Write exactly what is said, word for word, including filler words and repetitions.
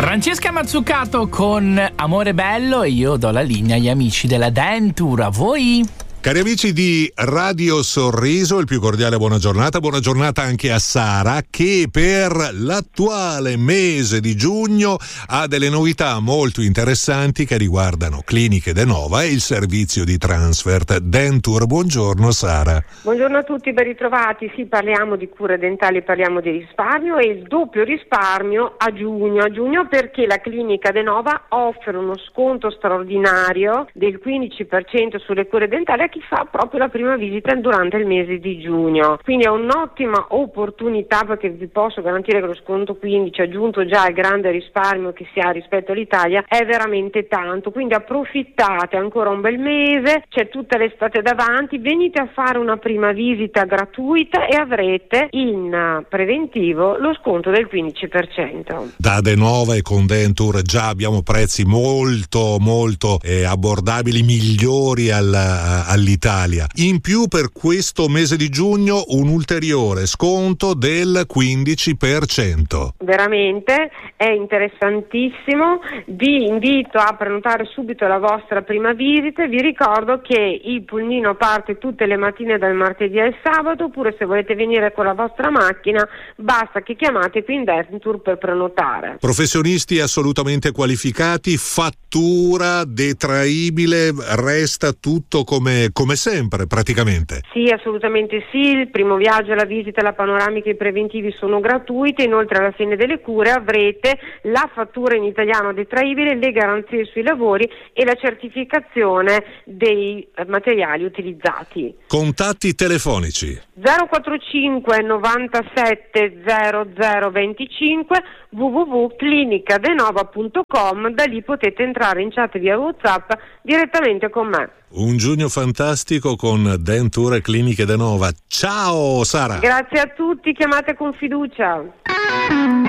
Francesca Mazzucato con Amore Bello e io do la linea agli amici della Denture. A voi? Cari amici di Radio Sorriso, il più cordiale buona giornata, buona giornata anche a Sara che per l'attuale mese di giugno ha delle novità molto interessanti che riguardano Cliniche Denova e il servizio di Transfert Denture. Buongiorno Sara. Buongiorno a tutti, ben ritrovati. Sì, parliamo di cure dentali, parliamo di risparmio e il doppio risparmio a giugno. A giugno perché la Clinica Denova offre uno sconto straordinario del quindici per cento sulle cure dentali a chi fa proprio la prima visita durante il mese di giugno. Quindi è un'ottima opportunità perché vi posso garantire che lo sconto quindici aggiunto già al grande risparmio che si ha rispetto all'Italia è veramente tanto. Quindi approfittate ancora un bel mese, c'è tutta l'estate davanti, venite a fare una prima visita gratuita e avrete in preventivo lo sconto del quindici per cento. Da Denova e con Denture già abbiamo prezzi molto molto eh, abbordabili, migliori al, all'Italia. In più per questo mese di giugno un ulteriore sconto del quindici per cento. Veramente è interessantissimo, vi invito a prenotare subito la vostra prima visita. Vi ricordo che il pulmino parte tutte le mattine dal martedì al sabato, oppure se volete venire con la vostra macchina basta che chiamate qui in Denture per prenotare. Professionisti assolutamente qualificati, fattura detraibile, resta tutto come, come sempre praticamente. Sì, assolutamente sì, il primo viaggio, la visita, la panoramica e i preventivi sono gratuiti, inoltre alla fine delle cure avrete la fattura in italiano detraibile, le garanzie sui lavori e la certificazione dei materiali utilizzati. Contatti telefonici zero quattro cinque novantasette zero zero venticinque w w w punto clinica denova punto com. Da lì potete entrare in chat via WhatsApp direttamente con me. Un giugno fantastico con Denture Cliniche Denova. Ciao Sara. Grazie a tutti, chiamate con fiducia.